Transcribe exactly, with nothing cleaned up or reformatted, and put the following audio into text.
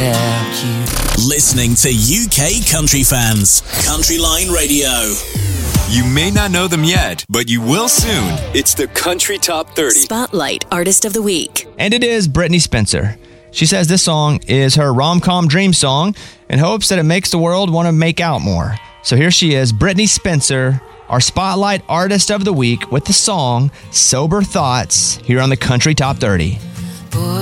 without you. Listening to U K country fans. Country Line Radio. You may not know them yet, but you will soon. It's the Country Top thirty. Spotlight Artist of the Week. And it is Brittany Spencer. She says this song is her rom-com dream song and hopes that it makes the world want to make out more. So here she is, Brittany Spencer, our Spotlight Artist of the Week with the song Sober Thoughts here on the Country Top thirty.